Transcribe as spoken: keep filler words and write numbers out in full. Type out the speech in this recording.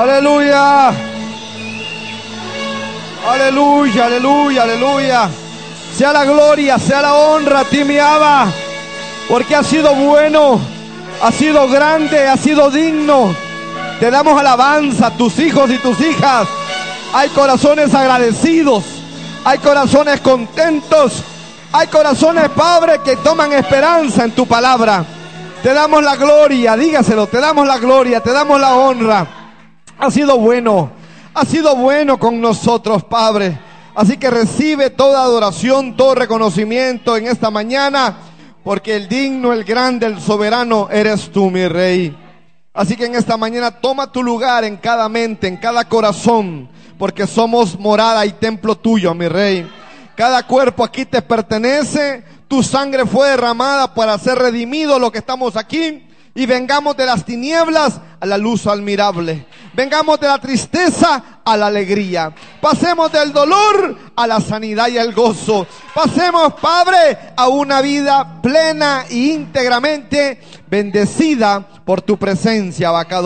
Aleluya. Aleluya, aleluya, aleluya. Sea la gloria, sea la honra a ti, mi Abba, porque has sido bueno, has sido grande, has sido digno. Te damos alabanza a tus hijos y tus hijas. Hay corazones agradecidos, hay corazones contentos, hay corazones, Padre, que toman esperanza en tu palabra. Te damos la gloria, dígaselo, te damos la gloria, te damos la honra. Ha sido bueno, ha sido bueno con nosotros, Padre. Así que recibe toda adoración, todo reconocimiento en esta mañana, porque el digno, el grande, el soberano eres tú, mi Rey. Así que en esta mañana toma tu lugar en cada mente, en cada corazón, porque somos morada y templo tuyo, mi Rey. Cada cuerpo aquí te pertenece, tu sangre fue derramada para ser redimido los que estamos aquí. Y vengamos de las tinieblas a la luz admirable. Vengamos de la tristeza a la alegría. Pasemos del dolor a la sanidad y el gozo. Pasemos, Padre, a una vida plena e íntegramente bendecida por tu presencia, Abacado.